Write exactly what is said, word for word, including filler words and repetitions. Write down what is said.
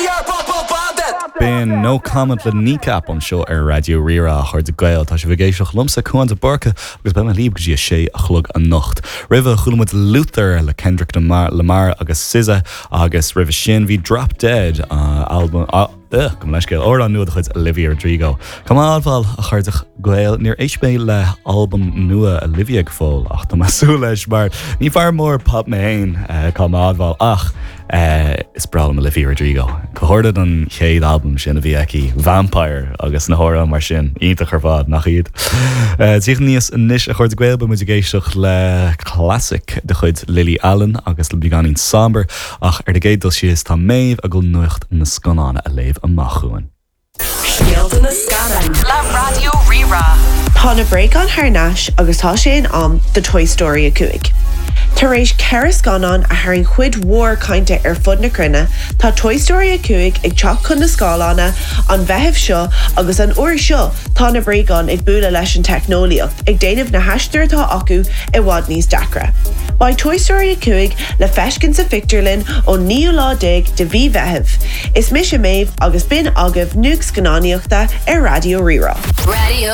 Bíonn no comment le nícap an seo ar Radio Rira chuir de gail tá sé bhgéisioach lumsa chuan de barca agus be líb go dtí sé a chlog an nocht. Ribh chulamid Luther le Kendrick Lamar agus S Z A agus ribh sin bhí Drop Dead uh, album uh, uh, go leiscéil ó an nuad chuid Olivia Rodrigo. Come ábhil a chuirdeach gail níor éis mé le album nua Olivia go fóil ach tá masú leis mar ní fear mór pop mé hain uh, come ábhil ach Uh, is bralam Olivia Rodrigo. Cohorted an chéad album sin a bhí aici Vampire agus na hóra mar sin ionta chu bhád nach iad. Uh, Tíoch níos níos a chuir gweil ba muid géisioach le classic de chuid Lily Allen agus le beganín somber ach ar de géadal si is tá méh a go nuacht na scanána a léh amach chuin. Scialta na scanan le Radio Rira. Tá na break an Harnash agus tá sé an am the Toy Story a cuaig. Tar éis ceras ganán a thairn chuid mhór cainte ar fud na crunne, tá Toy Story a cuaig ag teach chun na scálána an bheitheh seo agus an uair seo tá na bréagán ag bualadh leis an teicnoliacht ag déanamh na heisteartá acu i bhfad níos deacra. Ba Toy Story a cuaig le feiscin sa Fictorlin ó níú lá dig de bhí bheitheh. Is mis a méh agus bin agah nuaig scanáníochta ar Radio Rira. Radio